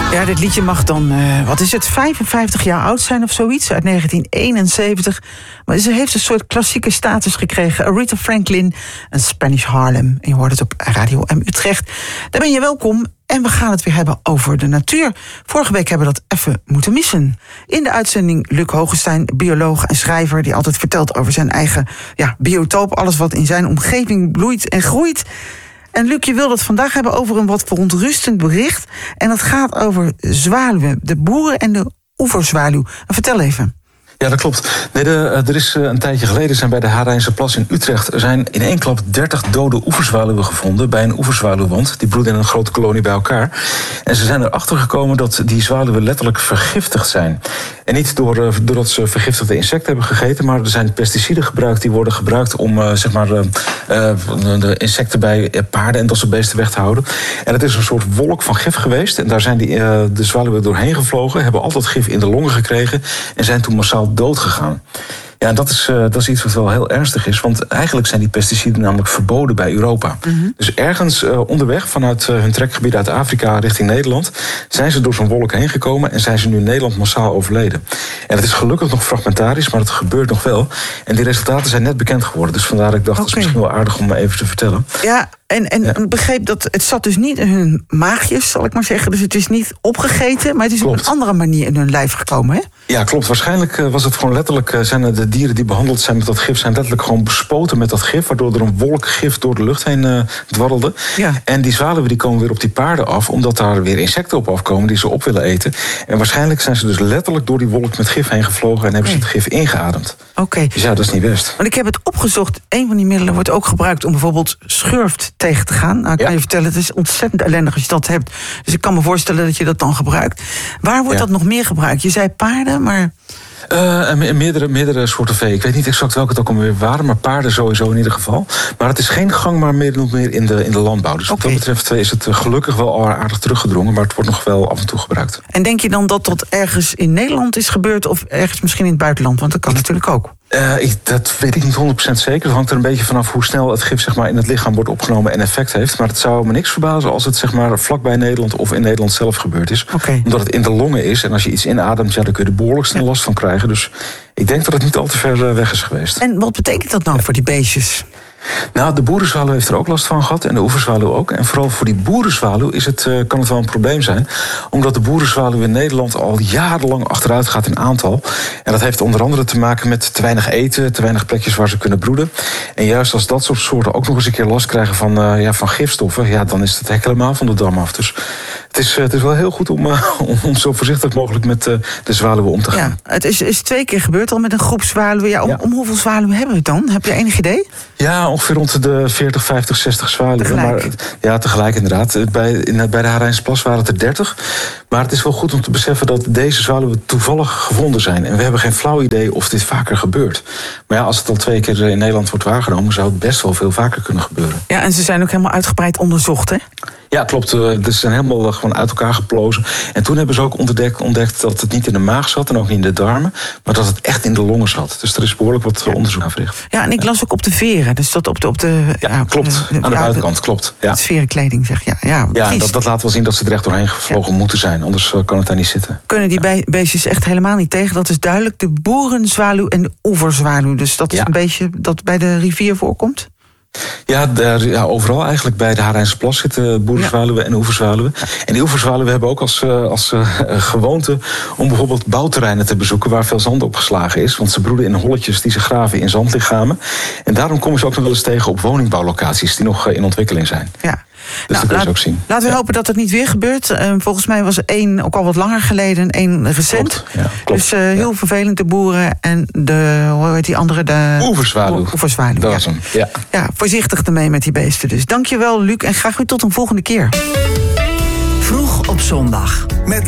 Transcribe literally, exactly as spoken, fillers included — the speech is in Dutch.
Ja, dit liedje mag dan, uh, wat is het, vijfenvijftig jaar oud zijn of zoiets, uit negentien eenenzeventig. Maar ze heeft een soort klassieke status gekregen. Aretha Franklin en Spanish Harlem. En je hoort het op Radio M Utrecht. Daar ben je welkom. En we gaan het weer hebben over de natuur. Vorige week hebben we dat even moeten missen. In de uitzending Luc Hogestein, bioloog en schrijver, die altijd vertelt over zijn eigen ja, biotoop. Alles wat in zijn omgeving bloeit en groeit. En Luc, je wilde het vandaag hebben over een wat verontrustend bericht. En dat gaat over zwaluwen, de boeren en de oeverzwaluw. Vertel even. Ja, dat klopt. Nee, de, er is een tijdje geleden zijn bij de Harijnse Plas in Utrecht er zijn in één klap dertig dode oeverzwaluwen gevonden bij een oeverzwaluwwand. Die broeden in een grote kolonie bij elkaar. En ze zijn erachter gekomen dat die zwaluwen letterlijk vergiftigd zijn. En niet door, doordat ze vergiftigde insecten hebben gegeten, maar er zijn pesticiden gebruikt die worden gebruikt om uh, zeg maar, uh, de insecten bij paarden en dat soort beesten weg te houden. En het is een soort wolk van gif geweest. En daar zijn die, uh, de zwaluwen doorheen gevlogen, hebben al dat gif in de longen gekregen en zijn toen massaal dood gegaan. Ja, en dat is, uh, dat is iets wat wel heel ernstig is. Want eigenlijk zijn die pesticiden namelijk verboden bij Europa. Mm-hmm. Dus ergens uh, onderweg vanuit uh, hun trekgebied uit Afrika richting Nederland zijn ze door zo'n wolk heen gekomen en zijn ze nu in Nederland massaal overleden. En het is gelukkig nog fragmentarisch, maar het gebeurt nog wel. En die resultaten zijn net bekend geworden. Dus vandaar dat ik dacht, okay. Dat is misschien wel aardig om me even te vertellen. Ja, en, en ja. begreep dat het zat dus niet in hun maagjes, zal ik maar zeggen. Dus het is niet opgegeten, maar het is klopt. Op een andere manier in hun lijf gekomen, hè? Ja, klopt. Waarschijnlijk uh, was het gewoon letterlijk, uh, zijn de dieren die behandeld zijn met dat gif zijn letterlijk gewoon bespoten met dat gif, waardoor er een wolk gif door de lucht heen uh, dwarrelde. Ja. En die zwaluwen die komen weer op die paarden af, omdat daar weer insecten op afkomen die ze op willen eten. En waarschijnlijk zijn ze dus letterlijk door die wolk met gif heen gevlogen en hebben okay. ze het gif ingeademd. Oké. Okay. Dus ja, dat is niet best. Want ik heb het opgezocht. Een van die middelen wordt ook gebruikt om bijvoorbeeld schurft tegen te gaan. Nou, ik kan ja. je vertellen, het is ontzettend ellendig als je dat hebt. Dus ik kan me voorstellen dat je dat dan gebruikt. Waar wordt ja. dat nog meer gebruikt? Je zei paarden, maar Uh, meerdere, meerdere soorten vee. Ik weet niet exact welke het ook alweer waren, maar paarden sowieso in ieder geval. Maar het is geen gangbaar middel meer in de, in de landbouw. Dus okay. wat dat betreft is het gelukkig wel al aardig teruggedrongen, maar het wordt nog wel af en toe gebruikt. En denk je dan dat dat ergens in Nederland is gebeurd of ergens misschien in het buitenland? Want dat kan natuurlijk ook. Uh, ik, dat weet ik niet honderd procent zeker. Het hangt er een beetje vanaf hoe snel het gif zeg maar, in het lichaam wordt opgenomen en effect heeft. Maar het zou me niks verbazen als het zeg maar, vlakbij Nederland of in Nederland zelf gebeurd is. Okay. Omdat het in de longen is en als je iets inademt, ja, dan kun je er behoorlijk snel last van krijgen. Dus ik denk dat het niet al te ver weg is geweest. En wat betekent dat nou ja. voor die beestjes? Nou, de boerenzwaluw heeft er ook last van gehad en de oeverzwaluw ook. En vooral voor die boerenzwaluw is het, uh, kan het wel een probleem zijn. Omdat de boerenzwaluw in Nederland al jarenlang achteruit gaat in aantal. En dat heeft onder andere te maken met te weinig eten, te weinig plekjes waar ze kunnen broeden. En juist als dat soort soorten ook nog eens een keer last krijgen van, uh, ja, van gifstoffen, ja, dan is het hek helemaal van de dam af. Dus het is, uh, het is wel heel goed om, uh, om zo voorzichtig mogelijk met uh, de zwaluwen om te gaan. Ja, het is, is twee keer gebeurd al met een groep zwaluwen. Ja, om, ja. om hoeveel zwaluwen hebben we het dan? Heb je enig idee? Ja, ongeveer rond de veertig, vijftig, zestig zwaluwen. Tegelijk. Maar, ja, tegelijk inderdaad. Bij, in, bij de Harijnse Plas waren het er dertig. Maar het is wel goed om te beseffen dat deze zwaluwen toevallig gevonden zijn. En we hebben geen flauw idee of dit vaker gebeurt. Maar ja, als het al twee keer in Nederland wordt waargenomen, zou het best wel veel vaker kunnen gebeuren. Ja, en ze zijn ook helemaal uitgebreid onderzocht, hè? Ja, klopt. Ze zijn helemaal gewoon uit elkaar geplozen. En toen hebben ze ook ontdekt, ontdekt dat het niet in de maag zat en ook niet in de darmen, maar dat het echt in de longen zat. Dus er is behoorlijk wat ja. onderzoek aan verricht. Ja, en ik las ook op de veren. Dus dat op de, op de ja, ja, klopt. De, aan de ja, buitenkant, de, klopt. Ja. Het verenkleding, zeg ja. Ja, ja dat, dat laat wel zien dat ze er echt doorheen gevlogen ja. moeten zijn. Anders kan het daar niet zitten. Kunnen die ja. beestjes echt helemaal niet tegen? Dat is duidelijk de boerenzwaluw en de oeverzwaluw. Dus dat is ja. een beestje dat bij de rivier voorkomt? Ja, daar, ja, overal eigenlijk bij de Harijnse Plas zitten boerenzwaluwen ja. en oeverzwaluwen. Ja. En die oeverzwaluwen hebben ook als, als uh, gewoonte om bijvoorbeeld bouwterreinen te bezoeken waar veel zand opgeslagen is. Want ze broeden in holletjes die ze graven in zandlichamen. En daarom komen ze ook nog wel eens tegen op woningbouwlocaties die nog uh, in ontwikkeling zijn. Ja. Dus nou, dat laat, ook zien. Laten we ja. hopen dat het niet weer gebeurt. Uh, volgens mij was er één ook al wat langer geleden en één recent. Klopt, ja, klopt. Dus uh, heel ja. vervelend, de boeren en de, hoe heet die andere? De oeverzwaluw. Oeverzwaluw, dat ja. was hem, ja. Ja, voorzichtig ermee met die beesten dus. Dankjewel, Luc, en graag weer tot een volgende keer. Vroeg op zondag. Met